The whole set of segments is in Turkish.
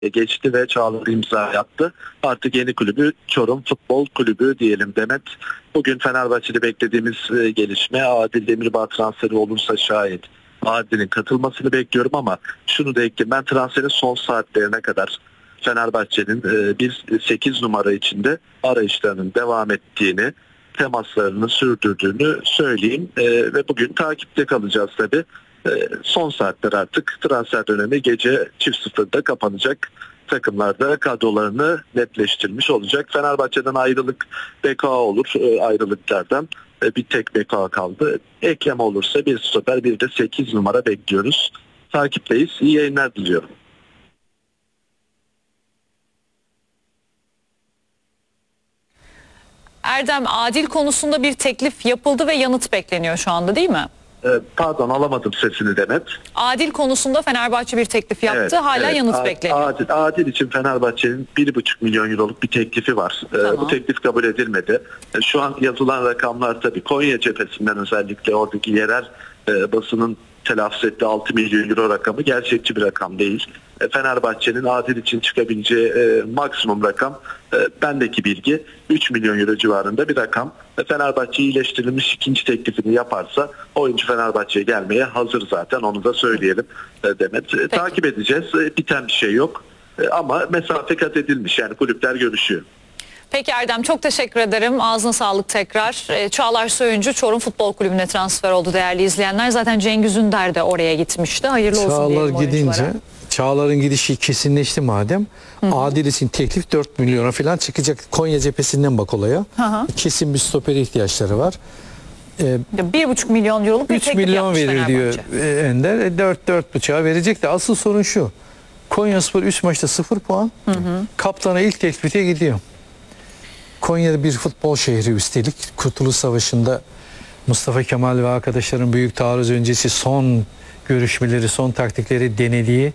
geçti ve Çağlar imza attı. Artık yeni kulübü Çorum Futbol Kulübü diyelim Demet. Bugün Fenerbahçe'de beklediğimiz gelişme Adil Demirbağ transferi olursa şayet Adil'in katılmasını bekliyorum ama şunu da ekleyeyim. Ben transferin son saatlerine kadar Fenerbahçe'nin bir 8 numara içinde arayışlarının devam ettiğini, temaslarını sürdürdüğünü söyleyeyim. Ve bugün takipte kalacağız tabii. Son saatler artık transfer dönemi gece çift sıfırda kapanacak. Takımlar da kadrolarını netleştirmiş olacak. Fenerbahçe'den ayrılık BK olur. Ayrılıklardan bir tek BK kaldı. Ekleme olursa bir stoper bir de 8 numara bekliyoruz. Takipteyiz. İyi yayınlar diliyorum. Erdem, Adil konusunda bir teklif yapıldı ve yanıt bekleniyor şu anda, değil mi? Pardon, alamadım sesini Demet. Adil konusunda Fenerbahçe bir teklif yaptı. Evet, Hala evet. yanıt bekleniyor. Adil için Fenerbahçe'nin 1,5 milyon euroluk bir teklifi var. Tamam. Bu teklif kabul edilmedi. Şu an yazılan rakamlar tabii Konya cephesinden özellikle oradaki yerel basının telaffuz ettiği 6 milyon euro rakamı gerçekçi bir rakam değil. Fenerbahçe'nin Adil için çıkabileceği maksimum rakam bendeki bilgi 3 milyon euro civarında bir rakam. Fenerbahçe iyileştirilmiş ikinci teklifini yaparsa oyuncu Fenerbahçe'ye gelmeye hazır zaten, onu da söyleyelim Demet. Takip edeceğiz. Biten bir şey yok. Ama mesafe kat edilmiş, yani kulüpler görüşüyor. Peki Erdem, çok teşekkür ederim. Ağzına sağlık tekrar. Çağlar Söyüncü Çorum Futbol Kulübü'ne transfer oldu değerli izleyenler. Zaten Cengiz Ünder de oraya gitmişti. Hayırlı olsun diyelim Çağlar gidince, oyunculara. Çağlar'ın gidişi kesinleşti madem. Adil için teklif 4 milyona falan çıkacak. Konya cephesinden bak olaya. Kesin bir stopere ihtiyaçları var. 1,5 milyon euroluk bir 3 teklif milyon yapmış verir diyor Fenerbahçe. Ender. 4-4,5'a verecek de asıl sorun şu. Konyaspor 3 maçta 0 puan. Kaptana ilk teklifte gidiyor. Konya'da bir futbol şehri üstelik. Kurtuluş Savaşı'nda Mustafa Kemal ve arkadaşların büyük taarruz öncesi son görüşmeleri, son taktikleri denediği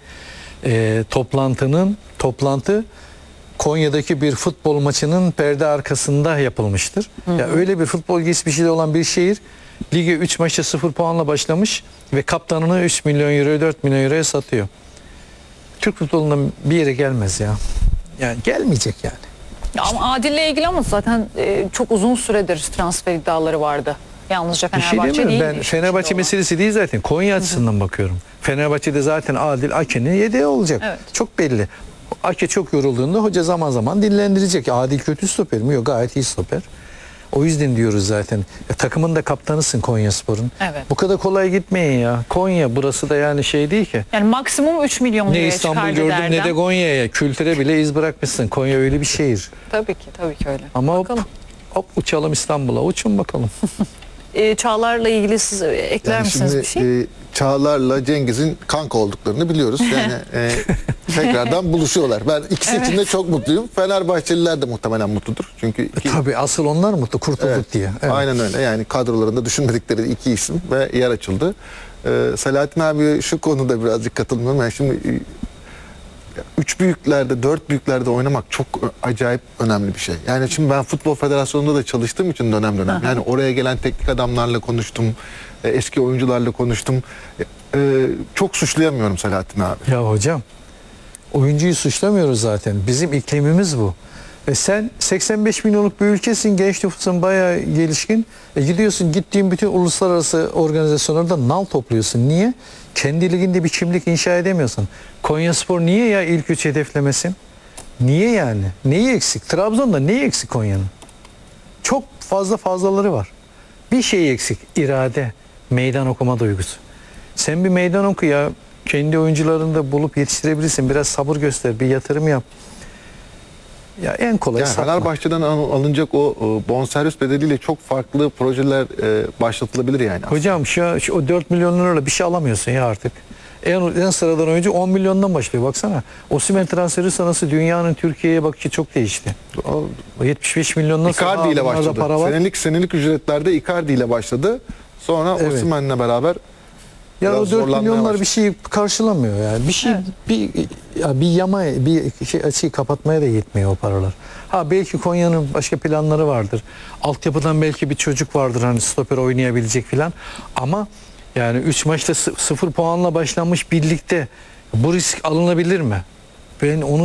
toplantı Konya'daki bir futbol maçının perde arkasında yapılmıştır. Ya öyle bir futbol geçmişi olan bir şehir lige 3 maçta 0 puanla başlamış ve kaptanını 3 milyon euro 4 milyon euroya satıyor. Türk futbolundan bir yere gelmez ya. Yani gelmeyecek yani. Ya ama Adil'le ilgili ama zaten çok uzun süredir transfer iddiaları vardı. Yalnızca Bir şey Fenerbahçe değil. Ben Fenerbahçe meselesi değil zaten. Konya açısından bakıyorum. Fenerbahçe'de zaten Adil Ake'nin yedeği olacak. Evet. Çok belli. Ake çok yorulduğunda hoca zaman zaman dinlendirecek. Adil kötü stoper mi? Yok, gayet iyi stoper. O yüzden diyoruz zaten. Takımın da kaptanısın Konyaspor'un. Evet. Bu kadar kolay gitmeyin ya. Konya, burası da yani şey değil ki. Yani maksimum 3 milyon Ne liraya İstanbul çıkardı gördüm Erdem. ne de Konya'ya. Kültüre bile iz bırakmışsın. Konya öyle bir şehir. Tabii ki öyle. Ama Bakalım. hop uçalım İstanbul'a. Uçun bakalım. Çağlar'la ilgili siz ekler misiniz şimdi, bir şey? Çağlar'la Cengiz'in kanka olduklarını biliyoruz. Yani tekrardan buluşuyorlar. Ben ikisi için de çok mutluyum. Fenerbahçeliler de muhtemelen mutludur. Çünkü Tabii asıl onlar mutlu, kurtulduk diye. Evet. Aynen öyle. Yani kadrolarında düşünmedikleri iki isim ve yer açıldı. Selahattin abi şu konuda birazcık katılmıyorum. Yani şimdi 3 büyüklerde, 4 büyüklerde oynamak çok acayip önemli bir şey. Yani şimdi ben Futbol Federasyonu'nda da çalıştığım için dönem dönem. Yani oraya gelen teknik adamlarla konuştum, eski oyuncularla konuştum. Çok suçlayamıyorum Selahattin abi. Ya hocam, oyuncuyu suçlamıyoruz zaten. Bizim iklimimiz bu. Sen 85 milyonluk bir ülkesin, genç nüfusun bayağı gelişkin. Gidiyorsun, gittiğin bütün uluslararası organizasyonlarda nal topluyorsun. Niye? Kendi liginde bir kimlik inşa edemiyorsun. Konyaspor niye ya ilk 3 hedeflemesin? Niye yani? Neyi eksik? Trabzon'da neyi eksik Konya'nın? Çok fazlaları var. Bir şey eksik. İrade, meydan okuma duygusu. Sen bir meydan oku ya. Kendi oyuncularını da bulup yetiştirebilirsin. Biraz sabır göster, bir yatırım yap. Ya en kolay Yani satma. Fenerbahçe'den alınacak o bonservis bedeliyle çok farklı projeler başlatılabilir yani. Hocam şu o 4 milyon lirayla bir şey alamıyorsun ya artık. En sıradan oyuncu 10 milyondan başlıyor, baksana. Osimhen transferi sonrası dünyanın Türkiye'ye bakışı çok değişti. O 75 milyondan sonra Icardi ile bunlarda başladı. para var. Senelik ücretlerde Icardi ile başladı. Sonra Evet. Osimhen'le beraber Ya o biraz 4 zorlanmaya milyonlar başladı. bir şey karşılamıyor yani. Bir şey bir yama bir şey açıyı kapatmaya da yetmiyor o paralar. Ha belki Konya'nın başka planları vardır. Altyapıdan belki bir çocuk vardır hani stoper oynayabilecek filan. Ama yani 3 maçta 0 puanla başlanmış birlikte bu risk alınabilir mi? Ben onu